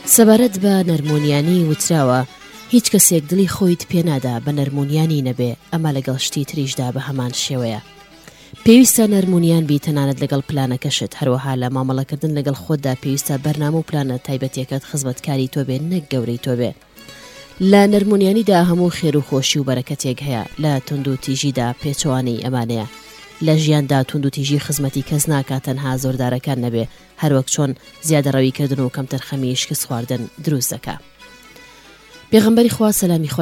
سەبارەت بە نەرمونیانی وتراوە هیچ کەسێک دڵی خۆیت پێنادا بە نەرمونیانی نەبێ، ئەمە لەگەڵ شتی تریشدا بە هەمان شێوەیە. پێویستە نەرمونیان بی تەنانەت لەگەڵ پلانەکەشت، هەروەها لە مامەڵەکردن لەگەڵ خۆتدا پێویستە بەرنامە و پلانە تایبەتیەکەت خزمەتکاری تۆ بێ، نەک گەورەی تۆ بێ. لە نەرمونیانیدا هەموو خێر و خۆشی و بەرەکەتێک هەیە، لە تونند و تیژیدا پێچەوانەی ئەمانەیە. لە ژیاندا تونند و تیژی خزمەتی کەس ناکات تەنها زۆردارەکان نەبێ، هەروەک چۆن زیادەڕەویکردن و کەم تەرخەمی شکست خواردن دروست دەکات. پێغەمبەری خوا سەلامی